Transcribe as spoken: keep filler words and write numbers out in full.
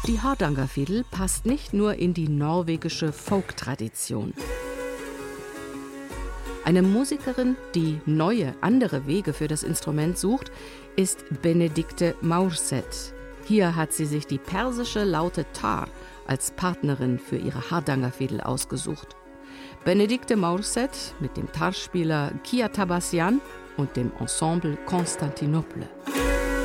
Die Hardangerfiedel passt nicht nur in die norwegische Folk-Tradition. Eine Musikerin, die neue, andere Wege für das Instrument sucht, ist Benedikte Maurseth. Hier hat sie sich die persische Laute Tar als Partnerin für ihre Hardangerfiedel ausgesucht. Benedikte Maurseth mit dem Tarspieler Kia Tabassian und dem Ensemble Constantinople.